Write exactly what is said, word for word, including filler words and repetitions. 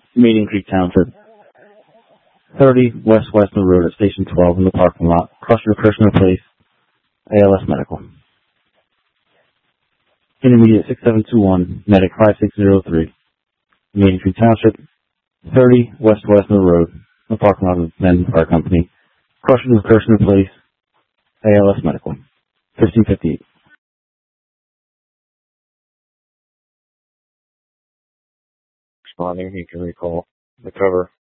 Maiden Creek Township. thirty West Western Road at Station twelve in the parking lot. Crusher Kirshner Place, A L S Medical. Intermediate six seven two one, Medic five six zero three. Maiden Creek Township. thirty West Western Road, the parking lot of Then Fire Company. Crusher Kirshner Place, A L S Medical. fifteen fifty-eight. Responding, you can recall the cover.